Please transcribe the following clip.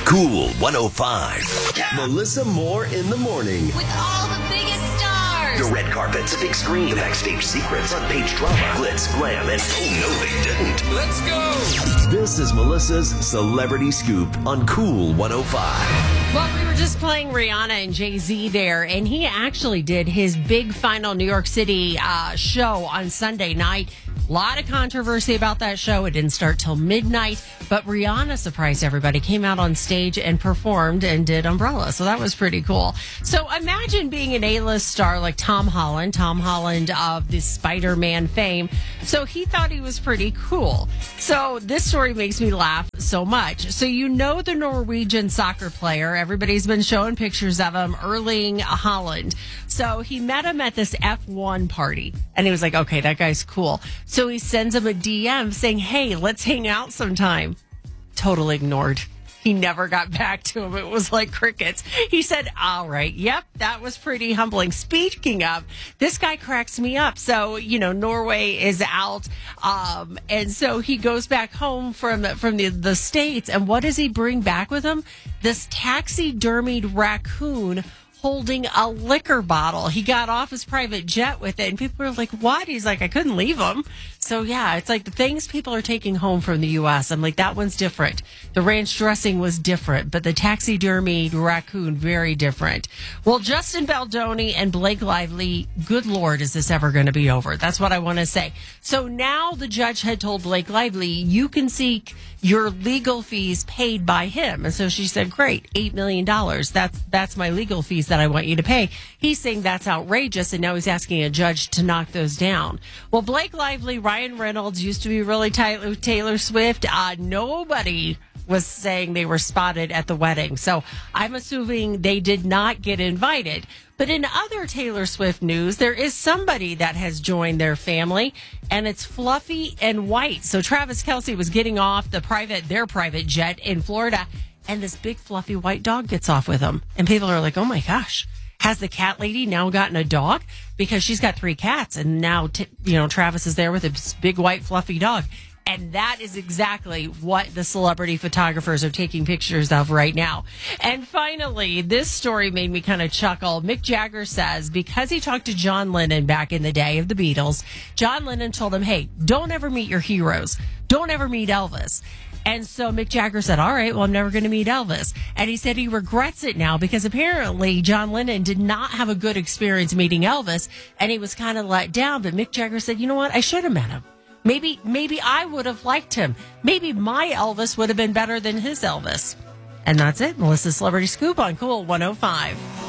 Cool 105. Melissa Moore in the morning. With all the biggest stars. The red carpet, the big screen, the backstage secrets, front page drama, glitz, glam, and oh no they didn't. Let's go. This is Melissa's Celebrity Scoop on Cool 105. Well, we were just playing Rihanna and Jay-Z there, and he actually did his big final New York City show on Sunday night. A lot of controversy about that show. It didn't start till midnight, but Rihanna surprised everybody, came out on stage and performed and did Umbrella. So that was pretty cool. So imagine being an A-list star like Tom Holland of the Spider-Man fame. So he thought he was pretty cool. So this story makes me laugh so much. So you know the Norwegian soccer player. Everybody's been showing pictures of him, Erling Haaland. So he met him at this F1 party, and he was like, okay, that guy's cool. So he sends him a DM saying, hey, let's hang out sometime. Totally ignored. He never got back to him. It was like crickets. He said, all right, yep, that was pretty humbling. Speaking of, this guy cracks me up. So, you know, Norway is out. And so he goes back home from the States. And what does he bring back with him? This taxidermied raccoon holding a liquor bottle. He got off his private jet with it, and people were like, what? He's like, I couldn't leave him. So yeah, it's like the things people are taking home from the U.S. I'm like, that one's different. The ranch dressing was different, but the taxidermied raccoon, very different. Well, Justin Baldoni and Blake Lively, good Lord, is this ever going to be over? That's what I want to say. So now the judge had told Blake Lively, you can seek your legal fees paid by him. And so she said, great, $8 million. That's my legal fees that I want you to pay. He's saying that's outrageous, and now he's asking a judge to knock those down. Well, Blake Lively, Ryan Reynolds used to be really tight with Taylor Swift. Nobody was saying they were spotted at the wedding. So I'm assuming they did not get invited. But in other Taylor Swift news, there is somebody that has joined their family, and it's Fluffy and White. So Travis Kelce was getting off their private jet in Florida, and this big fluffy white dog gets off with him. And people are like, oh my gosh, has the cat lady now gotten a dog? Because she's got 3 cats, and now, Travis is there with a big white fluffy dog. And that is exactly what the celebrity photographers are taking pictures of right now. And finally, this story made me kind of chuckle. Mick Jagger says because he talked to John Lennon back in the day of the Beatles, John Lennon told him, hey, don't ever meet your heroes. Don't ever meet Elvis. And so Mick Jagger said, all right, well, I'm never going to meet Elvis. And he said he regrets it now because apparently John Lennon did not have a good experience meeting Elvis, and he was kind of let down. But Mick Jagger said, you know what? I should have met him. Maybe I would have liked him. Maybe my Elvis would have been better than his Elvis. And that's it. Melissa's Celebrity Scoop on Cool 105.